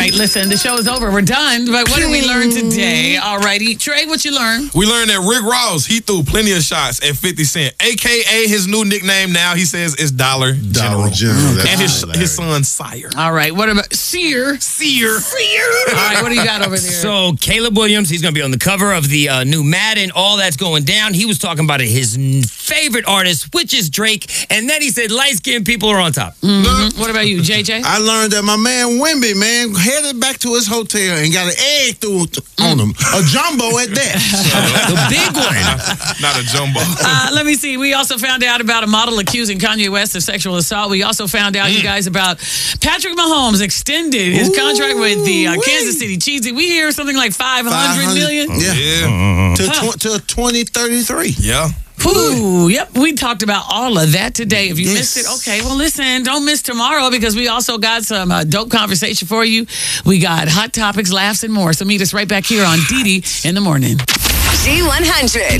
right, listen, the show is over. We're done. But what did we learn today? All righty. Trey, what you learned? We learned that Rick Ross, he threw plenty of shots at 50 Cent, a.k.a. his new nickname now, he says, is Dollar General. And his son, Sire. All right, what about Sear? All right, what do you got over there? So, Caleb Williams, he's going to be on the cover of the new Madden. All that's going down. He was talking about his favorite artist, which is Drake. And then he said light-skinned people are on top. Mm-hmm. What about you, JJ? I learned that my man Wimby, man, headed back to his hotel and got an egg through on him. A jumbo at that. The big one. Not a jumbo. Let me see. We also found out about a model accusing Kanye West of sexual assault. We also found out, you guys, about Patrick Mahomes extended his contract with the Kansas City Chiefs. Did we hear something like 500 million? Yeah. To 2033. Yeah. Ooh, yep. We talked about all of that today. If you missed it, okay, well, listen, don't miss tomorrow because we also got some dope conversation for you. We got hot topics, laughs, and more. So meet us right back here on Didi in the morning. G100.